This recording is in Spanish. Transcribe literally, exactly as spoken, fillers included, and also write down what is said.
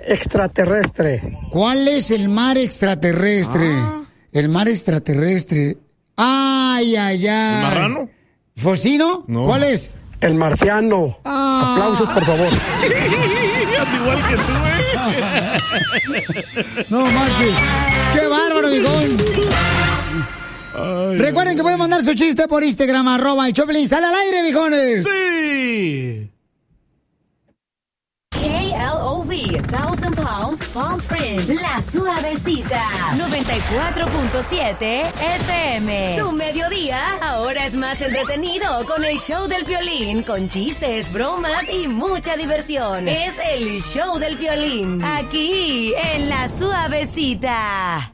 extraterrestre. ¿Cuál es el mar extraterrestre? Ah. El mar extraterrestre. Ay, ay, ay. ¿El marrano? ¿Focino? No. ¿Cuál es? El marciano. Ah. Aplausos, por favor. Igual que tú, ¿eh? No manches. ¡Qué bárbaro, viejón! Ay, recuerden que pueden mandar su chiste por Instagram, arroba el Choplin. ¡Sale al aire, viejones! ¡Sí! K L O V, Thousand Pounds, Palm Springs, La Suavecita, noventa y cuatro punto siete F M. Tu mediodía ahora es más entretenido con el show del Piolín, con chistes, bromas y mucha diversión. Es el show del Piolín, aquí en La Suavecita.